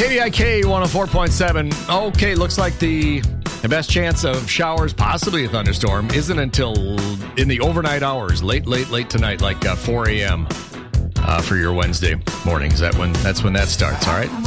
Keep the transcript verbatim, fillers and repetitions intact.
K B I K one oh four point seven. Okay, looks like the, the best chance of showers, possibly a thunderstorm, isn't until in the overnight hours, late, late, late tonight, like uh, four a.m. Uh, for your Wednesday morning. Is that when? That's when that starts. All right.